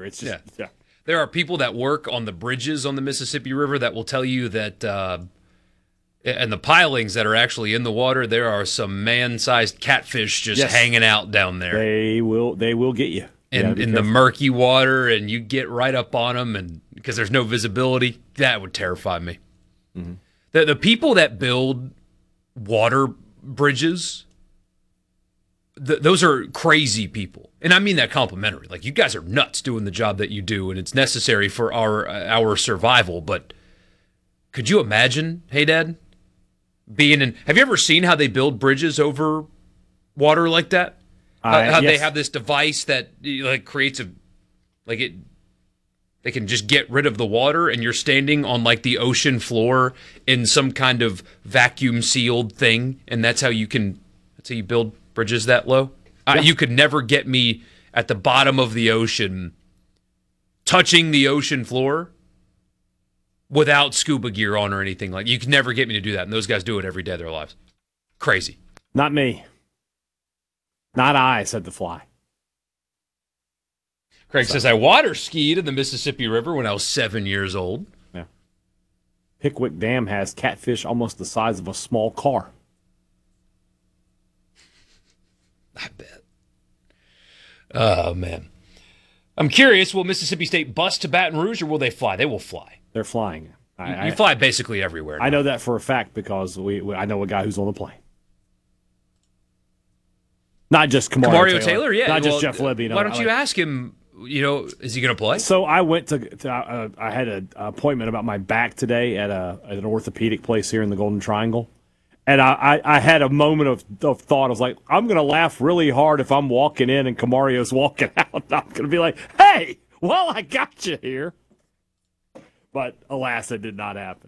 water. It's just yeah. There are people that work on the bridges on the Mississippi River that will tell you that, and the pilings that are actually in the water, there are some man-sized catfish just hanging out down there. They will get you. In the murky water, and you get right up on them, and because there's no visibility, that would terrify me. Mm-hmm. The people that build water bridges, those are crazy people. And I mean that complimentary. Like, you guys are nuts doing the job that you do, and it's necessary for our survival. But could you imagine, hey, Dad, being in... Have you ever seen how they build bridges over water like that? How they have this device that like creates they can just get rid of the water, and you're standing on like the ocean floor in some kind of vacuum sealed thing, and that's how you build bridges that low. You could never get me at the bottom of the ocean, touching the ocean floor without scuba gear on or anything. Like, you could never get me to do that, and those guys do it every day of their lives. Crazy. Not me. Not I, said the fly. Craig says, I water skied in the Mississippi River when I was 7 years old. Yeah. Pickwick Dam has catfish almost the size of a small car. I bet. Oh, man. I'm curious, will Mississippi State bus to Baton Rouge, or will they fly? They will fly. They're flying. You fly basically everywhere now. I know that for a fact because I know a guy who's on the plane. Not just Kamario Taylor, yeah. Not just Jeff Lebby. Why don't you ask him, is he going to play? So I went I had an appointment about my back today at an orthopedic place here in the Golden Triangle. And I had a moment of thought. I was like, I'm going to laugh really hard if I'm walking in and Kamario's walking out. I'm going to be like, hey, well, I got you here. But alas, it did not happen.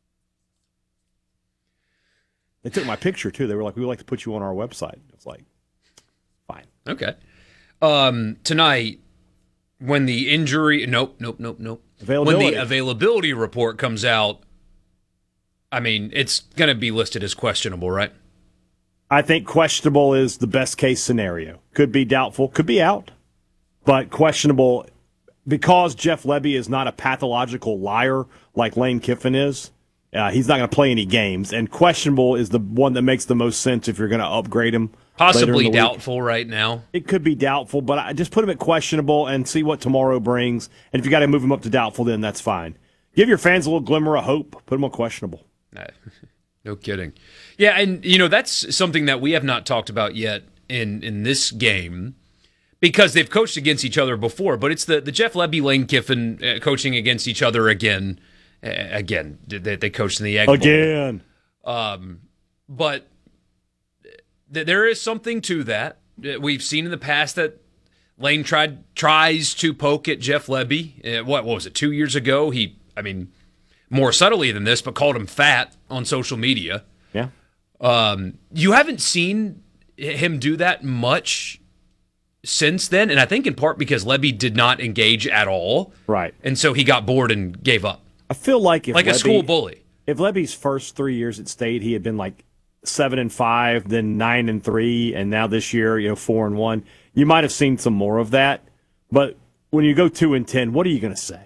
They took my picture, too. They were like, we would like to put you on our website. I was like, fine. Okay. Tonight, when the injury... Nope. When the availability report comes out, I mean, it's going to be listed as questionable, right? I think questionable is the best case scenario. Could be doubtful, could be out. But questionable, because Jeff Lebby is not a pathological liar like Lane Kiffin is, he's not going to play any games. And questionable is the one that makes the most sense if you're going to upgrade him. Possibly doubtful right now. It could be doubtful, but I just put him at questionable and see what tomorrow brings. And if you got to move him up to doubtful, then that's fine. Give your fans a little glimmer of hope. Put him on questionable. No kidding. Yeah, and that's something that we have not talked about yet in this game, because they've coached against each other before, but it's the Jeff Lebby, Lane Kiffin coaching against each other again. Again, they coached in the Egg Bowl. Again. But there is something to that. We've seen in the past that Lane tries to poke at Jeff Lebby. What was it, 2 years ago? More subtly than this, but called him fat on social media. Yeah. You haven't seen him do that much since then, and I think in part because Lebby did not engage at all. Right. And so he got bored and gave up. I feel like if a school bully. If Lebby's first 3 years at State, he had been like 7-5, then 9-3, and now this year, 4-1. You might have seen some more of that. But when you go 2-10, what are you going to say?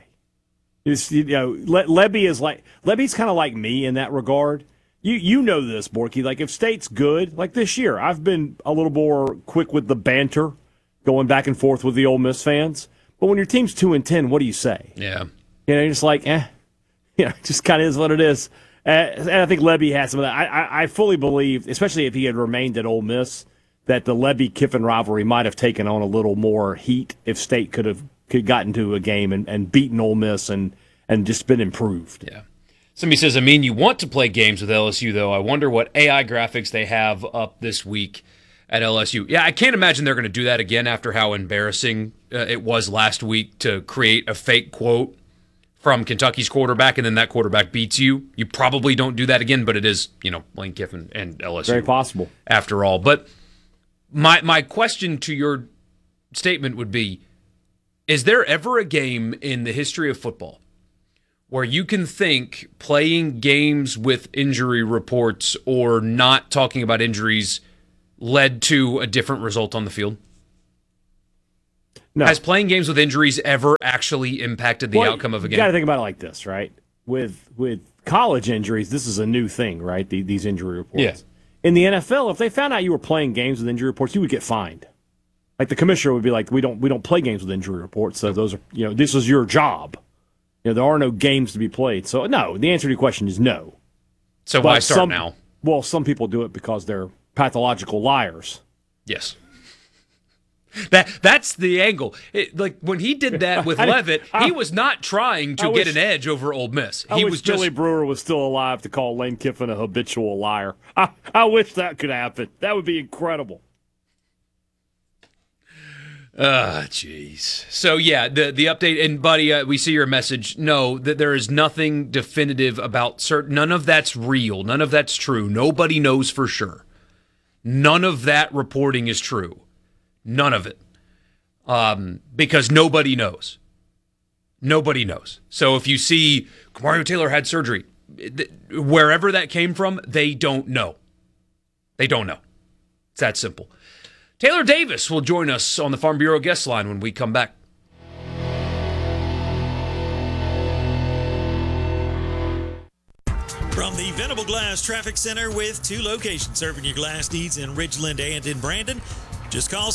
Lebby's kind of like me in that regard. You know this, Borky. Like, if State's good, like this year, I've been a little more quick with the banter, going back and forth with the Ole Miss fans. But when your team's 2-10, what do you say? Yeah, you're just like, it just kind of is what it is. And I think Lebby has some of that. I fully believe, especially if he had remained at Ole Miss, that the Lebby-Kiffin rivalry might have taken on a little more heat if State could gotten to a game and beaten Ole Miss and just been improved. Yeah. Somebody says, you want to play games with LSU, though. I wonder what AI graphics they have up this week at LSU. Yeah, I can't imagine they're going to do that again after how embarrassing it was last week to create a fake quote from Kentucky's quarterback, and then that quarterback beats you. You probably don't do that again, but it is, Lane Kiffin and LSU. Very possible. After all. But my question to your statement would be, is there ever a game in the history of football where you can think playing games with injury reports or not talking about injuries led to a different result on the field? No. Has playing games with injuries ever actually impacted the outcome of a You game? got to think about it like this, right? With college injuries, this is a new thing, right? These injury reports. Yeah. In the NFL, if they found out you were playing games with injury reports, you would get fined. Like the commissioner would be like, "We don't play games with injury reports. So those are this is your job. There are no games to be played." So no, the answer to your question is no. So why start now? Well, some people do it because they're pathological liars. Yes. That's the angle. Like when he did that with Leavitt, he was not trying to get an edge over Ole Miss. He was just Billy Brewer was still alive to call Lane Kiffin a habitual liar. I wish that could happen. That would be incredible. Jeez. So yeah, the update, and buddy, we see your message. No, that there is nothing definitive about certain. None of that's real. None of that's true. Nobody knows for sure. None of that reporting is true. None of it. Because nobody knows. Nobody knows. So if you see Mario Taylor had surgery, wherever that came from, they don't know. They don't know. It's that simple. Taylor Davis will join us on the Farm Bureau guest line when we come back. From the Venable Glass Traffic Center with 2 locations serving your glass needs in Ridgeland and in Brandon. Just call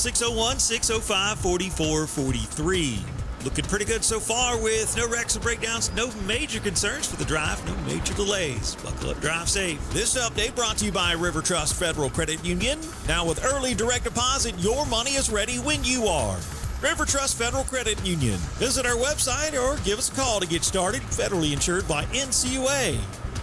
601-605-4443. Looking pretty good so far with no wrecks or breakdowns, no major concerns for the drive, no major delays. Buckle up, drive safe. This update brought to you by River Trust Federal Credit Union. Now with early direct deposit, your money is ready when you are. River Trust Federal Credit Union. Visit our website or give us a call to get started. Federally insured by NCUA.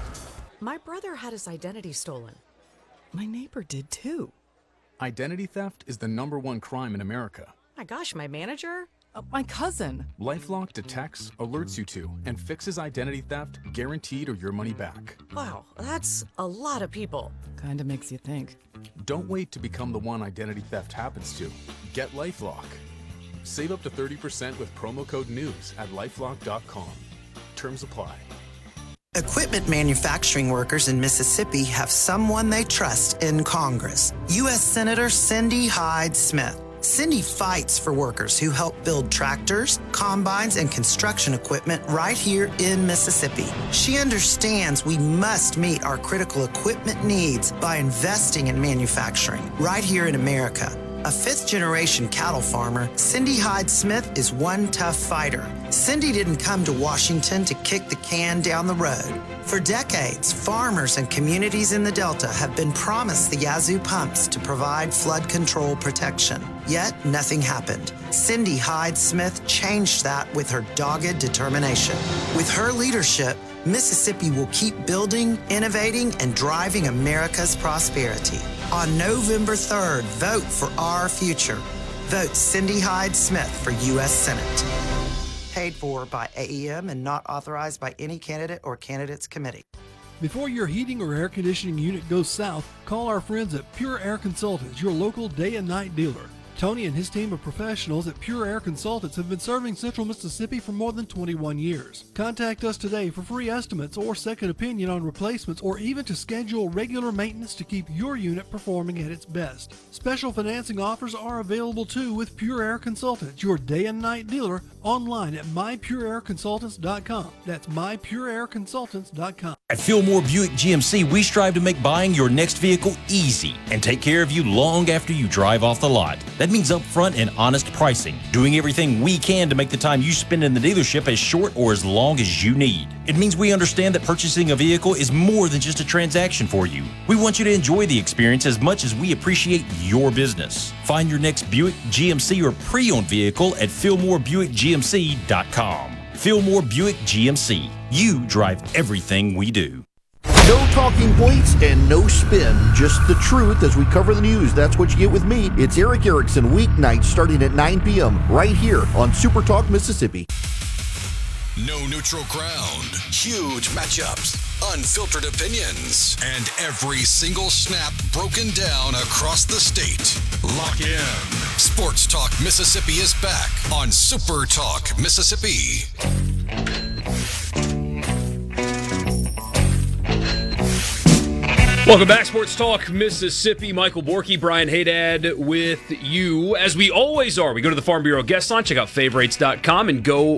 My brother had his identity stolen. My neighbor did too. Identity theft is the #1 crime in America. My gosh, my manager? My cousin. LifeLock detects, alerts you to, and fixes identity theft, guaranteed or your money back. Wow, that's a lot of people. Kinda makes you think. Don't wait to become the one identity theft happens to. Get LifeLock. Save up to 30% with promo code NEWS at lifelock.com. Terms apply. Equipment manufacturing workers in Mississippi have someone they trust in Congress. U.S. Senator Cindy Hyde-Smith. Cindy fights for workers who help build tractors, combines, and construction equipment right here in Mississippi. She understands we must meet our critical equipment needs by investing in manufacturing right here in America. A 5th-generation cattle farmer, Cindy Hyde-Smith is one tough fighter. Cindy didn't come to Washington to kick the can down the road. For decades, farmers and communities in the Delta have been promised the Yazoo pumps to provide flood control protection. Yet, nothing happened. Cindy Hyde-Smith changed that with her dogged determination. With her leadership, Mississippi will keep building, innovating, and driving America's prosperity. On November 3rd, vote for our future. Vote Cindy Hyde-Smith for U.S. Senate. Paid for by AEM and not authorized by any candidate or candidates committee. Before your heating or air conditioning unit goes south, call our friends at Pure Air Consultants, your local day and night dealer. Tony and his team of professionals at Pure Air Consultants have been serving Central Mississippi for more than 21 years. Contact us today for free estimates or second opinion on replacements, or even to schedule regular maintenance to keep your unit performing at its best. Special financing offers are available too with Pure Air Consultants, your day and night dealer, online at mypureairconsultants.com. That's mypureairconsultants.com. At Fillmore Buick GMC, we strive to make buying your next vehicle easy and take care of you long after you drive off the lot. That means upfront and honest pricing, doing everything we can to make the time you spend in the dealership as short or as long as you need. It means we understand that purchasing a vehicle is more than just a transaction for you. We want you to enjoy the experience as much as we appreciate your business. Find your next Buick, GMC, or pre-owned vehicle at FillmoreBuickGMC.com. Fillmore Buick GMC. You drive everything we do. No talking points and no spin, just the truth as we cover the news. That's what you get with me. It's Eric Erickson, weeknights starting at 9 p.m. right here on Super Talk Mississippi. No neutral ground, huge matchups, unfiltered opinions, and every single snap broken down across the state. Lock in. Sports Talk Mississippi is back on Super Talk Mississippi. Welcome back, Sports Talk Mississippi. Michael Borky, Brian Haydad with you, as we always are. We go to the Farm Bureau guest line, check out favorites.com, and go